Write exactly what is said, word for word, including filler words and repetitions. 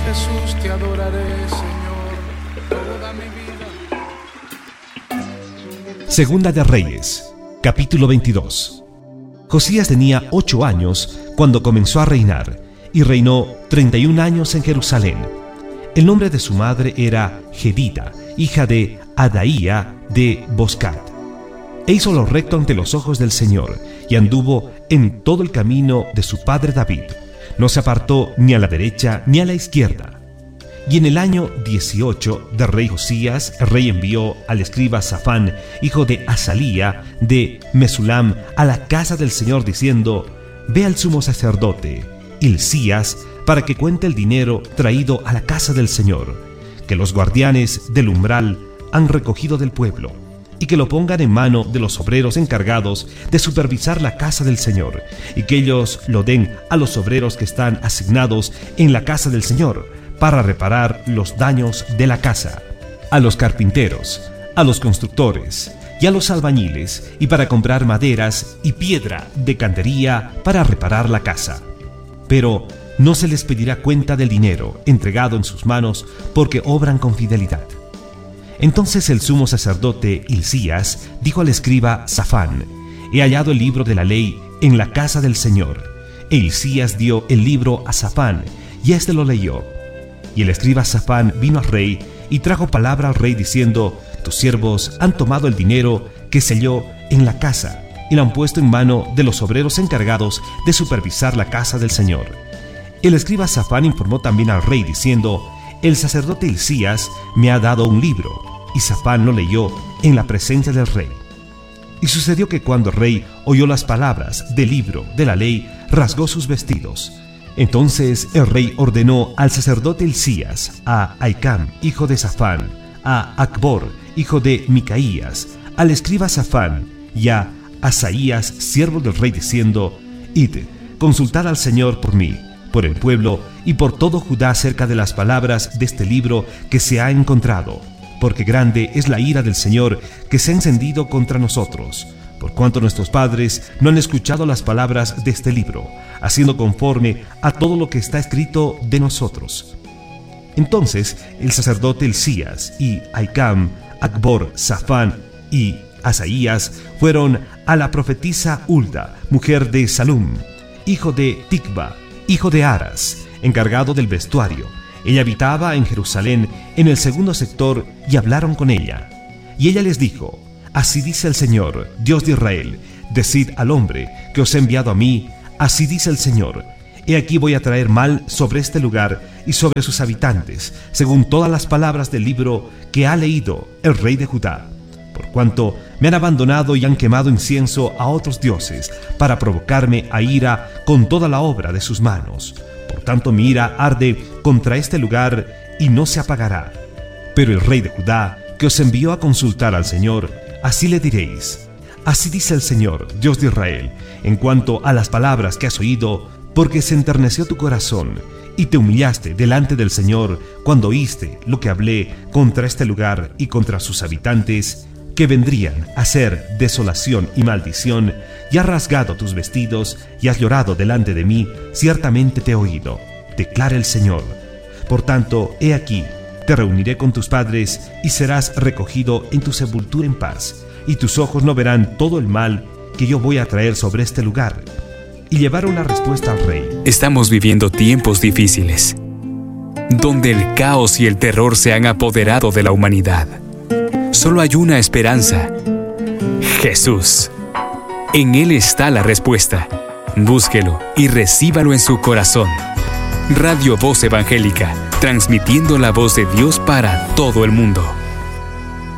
Jesús, te adoraré, Señor, toda mi vida. Segunda de Reyes, capítulo veintidós. Josías tenía ocho años cuando comenzó a reinar, y reinó treinta y un años en Jerusalén. El nombre de su madre era Jedida, hija de Adaía de Boscat. E hizo lo recto ante los ojos del Señor, y anduvo en todo el camino de su padre David. No se apartó ni a la derecha ni a la izquierda. Y en el año dieciocho del rey Josías, el rey envió al escriba Safán, hijo de Asalía, de Mesulam, a la casa del Señor, diciendo: Ve al sumo sacerdote Hilcías, para que cuente el dinero traído a la casa del Señor, que los guardianes del umbral han recogido del pueblo, y que lo pongan en mano de los obreros encargados de supervisar la casa del Señor, y que ellos lo den a los obreros que están asignados en la casa del Señor, para reparar los daños de la casa, a los carpinteros, a los constructores y a los albañiles, y para comprar maderas y piedra de cantería para reparar la casa. Pero no se les pedirá cuenta del dinero entregado en sus manos, porque obran con fidelidad. Entonces el sumo sacerdote Hilcías dijo al escriba Safán: He hallado el libro de la ley en la casa del Señor. E Hilcías dio el libro a Safán, y éste lo leyó. Y el escriba Safán vino al rey y trajo palabra al rey diciendo: Tus siervos han tomado el dinero que se halló en la casa y lo han puesto en mano de los obreros encargados de supervisar la casa del Señor. El escriba Safán informó también al rey diciendo: El sacerdote Hilcías me ha dado un libro. Y Safán lo leyó en la presencia del rey. Y sucedió que cuando el rey oyó las palabras del libro de la ley, rasgó sus vestidos. Entonces el rey ordenó al sacerdote Hilcías, a Ahicam, hijo de Safán, a Acbor, hijo de Micaías, al escriba Safán y a Asaías, siervo del rey, diciendo: Id, consultad al Señor por mí, por el pueblo y por todo Judá acerca de las palabras de este libro que se ha encontrado, porque grande es la ira del Señor que se ha encendido contra nosotros, por cuanto nuestros padres no han escuchado las palabras de este libro, haciendo conforme a todo lo que está escrito de nosotros. Entonces el sacerdote Hilcías y Ahicam, Acbor, Safán y Asaías fueron a la profetisa Hulda, mujer de Salum, hijo de Tikva, hijo de Aras, encargado del vestuario. Ella habitaba en Jerusalén, en el segundo sector, y hablaron con ella. Y ella les dijo: Así dice el Señor, Dios de Israel: Decid al hombre que os he enviado a mí, así dice el Señor: He aquí voy a traer mal sobre este lugar y sobre sus habitantes, según todas las palabras del libro que ha leído el rey de Judá, por cuanto me han abandonado y han quemado incienso a otros dioses, para provocarme a ira con toda la obra de sus manos. Por tanto mi ira arde contra este lugar y no se apagará. Pero el rey de Judá, que os envió a consultar al Señor, así le diréis: Así dice el Señor, Dios de Israel, en cuanto a las palabras que has oído, porque se enterneció tu corazón y te humillaste delante del Señor cuando oíste lo que hablé contra este lugar y contra sus habitantes, que vendrían a ser desolación y maldición, y has rasgado tus vestidos y has llorado delante de mí, ciertamente te he oído, declara el Señor. Por tanto, he aquí, te reuniré con tus padres y serás recogido en tu sepultura en paz, y tus ojos no verán todo el mal que yo voy a traer sobre este lugar. Y llevaron la respuesta al rey. Estamos viviendo tiempos difíciles, donde el caos y el terror se han apoderado de la humanidad. Solo hay una esperanza: Jesús. En Él está la respuesta. Búsquelo y recíbalo en su corazón. Radio Voz Evangélica, transmitiendo la voz de Dios para todo el mundo.